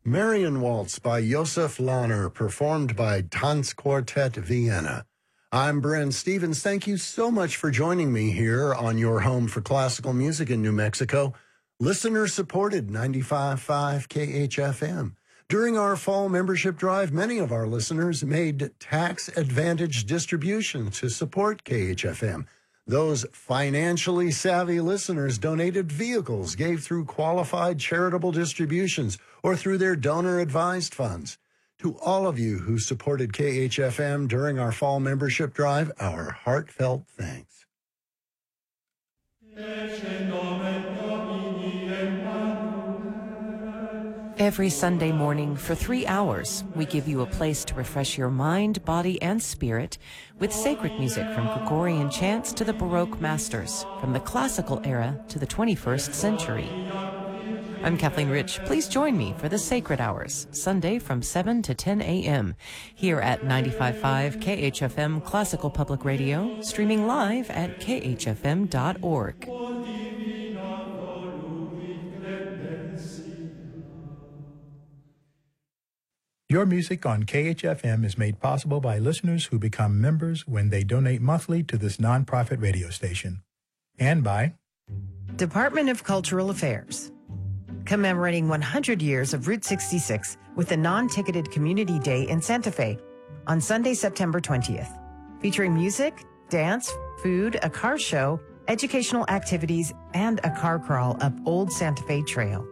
Marian Waltz by Josef Lahner, performed by Tanzquartett Vienna. I'm Brent Stevens. Thank you so much for joining me here on your home for classical music in New Mexico. Listener-supported 95.5 KHFM. During our fall membership drive, many of our listeners made tax-advantaged distributions to support KHFM. Those financially savvy listeners donated vehicles, gave through qualified charitable distributions, or through their donor-advised funds. To all of you who supported KHFM during our fall membership drive, our heartfelt thanks. Every Sunday morning for 3 hours, we give you a place to refresh your mind, body, and spirit with sacred music from Gregorian chants to the Baroque masters, from the classical era to the 21st century. I'm Kathleen Rich. Please join me for the Sacred Hours, Sunday from 7 to 10 a.m. here at 95.5 KHFM Classical Public Radio, streaming live at khfm.org. Your music on KHFM is made possible by listeners who become members when they donate monthly to this nonprofit radio station. And by Department of Cultural Affairs, commemorating 100 years of Route 66 with a non-ticketed Community Day in Santa Fe on Sunday, September 20th, featuring music, dance, food, a car show, educational activities, and a car crawl up Old Santa Fe Trail.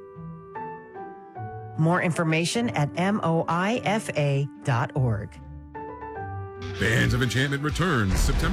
More information at moifa.org. Bands of Enchantment returns September